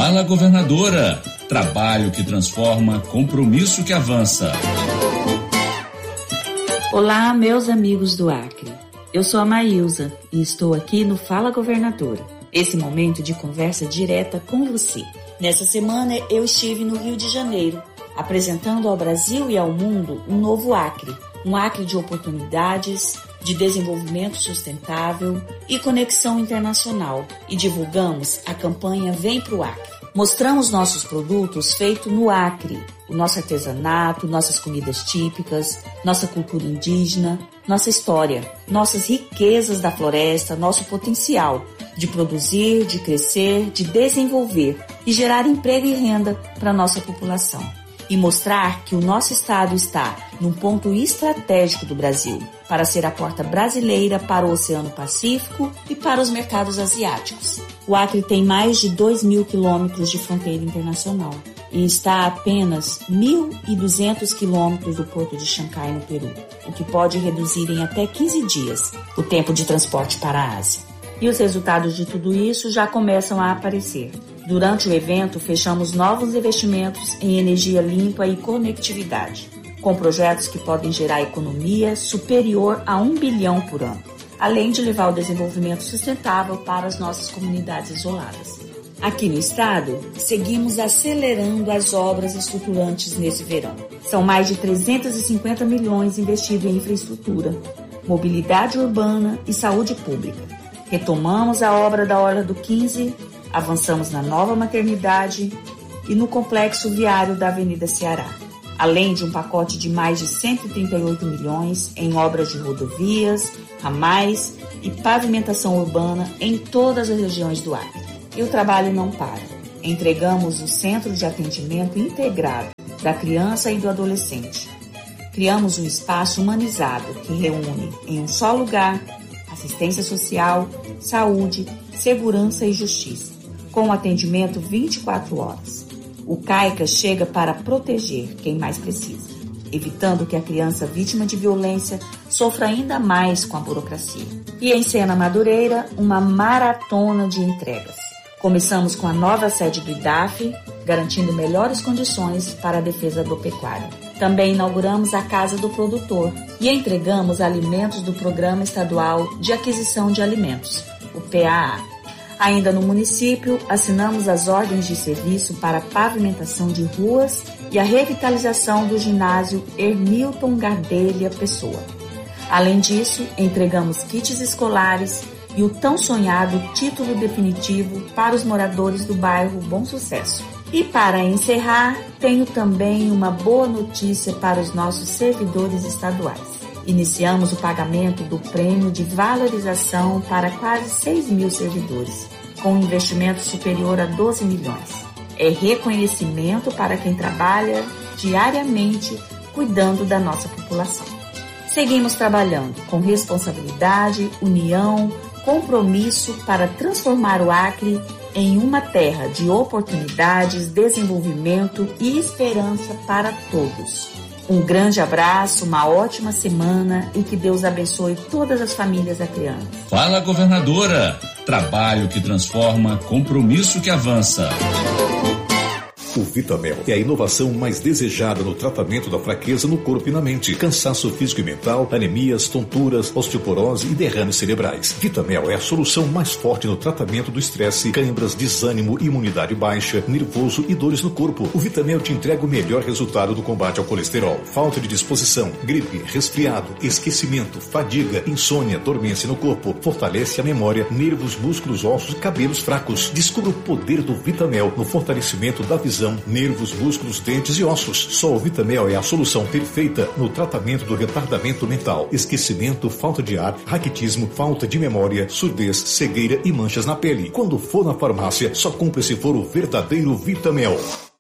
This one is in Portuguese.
Fala, governadora. Trabalho que transforma, compromisso que avança. Olá, meus amigos do Acre. Eu sou a Maílza e estou aqui no Fala Governadora, esse momento de conversa direta com você. Nessa semana eu estive no Rio de Janeiro, apresentando ao Brasil e ao mundo um novo Acre, um Acre de oportunidades, de desenvolvimento sustentável e conexão internacional. E divulgamos a campanha Vem Pro Acre. Mostramos nossos produtos feitos no Acre, o nosso artesanato, nossas comidas típicas, nossa cultura indígena, nossa história, nossas riquezas da floresta, nosso potencial de produzir, de crescer, de desenvolver e gerar emprego e renda para a nossa população. E mostrar que o nosso estado está num ponto estratégico do Brasil para ser a porta brasileira para o Oceano Pacífico e para os mercados asiáticos. O Acre tem mais de 2.000 quilômetros de fronteira internacional e está a apenas 1.200 quilômetros do porto de Xangai, no Peru, o que pode reduzir em até 15 dias o tempo de transporte para a Ásia. E os resultados de tudo isso já começam a aparecer. Durante o evento, fechamos novos investimentos em energia limpa e conectividade, com projetos que podem gerar economia superior a 1 bilhão por ano, além de levar o desenvolvimento sustentável para as nossas comunidades isoladas. Aqui no estado, seguimos acelerando as obras estruturantes nesse verão. São mais de 350 milhões investidos em infraestrutura, mobilidade urbana e saúde pública. Retomamos a obra da Orla do 15, avançamos na nova maternidade e no complexo viário da Avenida Ceará, além de um pacote de mais de 138 milhões em obras de rodovias, ramais e pavimentação urbana em todas as regiões do Acre. E o trabalho não para. Entregamos o Centro de Atendimento Integrado da Criança e do Adolescente. Criamos um espaço humanizado que reúne em um só lugar assistência social, saúde, segurança e justiça, com atendimento 24 horas. O CAICA chega para proteger quem mais precisa, evitando que a criança vítima de violência sofra ainda mais com a burocracia. E em Sena Madureira, uma maratona de entregas. Começamos com a nova sede do IDAF, garantindo melhores condições para a defesa do pecuário. Também inauguramos a Casa do Produtor e entregamos alimentos do Programa Estadual de Aquisição de Alimentos, o PAA. Ainda no município, assinamos as ordens de serviço para a pavimentação de ruas e a revitalização do ginásio Hermilton Gardelha Pessoa. Além disso, entregamos kits escolares e o tão sonhado título definitivo para os moradores do bairro Bom Sucesso. E para encerrar, tenho também uma boa notícia para os nossos servidores estaduais. Iniciamos o pagamento do prêmio de valorização para quase 6 mil servidores, com um investimento superior a 12 milhões. É reconhecimento para quem trabalha diariamente cuidando da nossa população. Seguimos trabalhando com responsabilidade, união, compromisso para transformar o Acre em uma terra de oportunidades, desenvolvimento e esperança para todos. Um grande abraço, uma ótima semana e que Deus abençoe todas as famílias acreanas. Fala, governadora. Trabalho que transforma, compromisso que avança. O Vitamel é a inovação mais desejada no tratamento da fraqueza no corpo e na mente, cansaço físico e mental, anemias, tonturas, osteoporose e derrames cerebrais. Vitamel é a solução mais forte no tratamento do estresse, câimbras, desânimo, imunidade baixa, nervoso e dores no corpo. O Vitamel te entrega o melhor resultado do combate ao colesterol, falta de disposição, gripe, resfriado, esquecimento, fadiga, insônia, dormência no corpo, fortalece a memória, nervos, músculos, ossos e cabelos fracos. Descubra o poder do Vitamel no fortalecimento da visão, nervos, músculos, dentes e ossos. Só o Vitamel é a solução perfeita no tratamento do retardamento mental, esquecimento, falta de ar, raquitismo, falta de memória, surdez, cegueira e manchas na pele. Quando for na farmácia, só compre se for o verdadeiro Vitamel.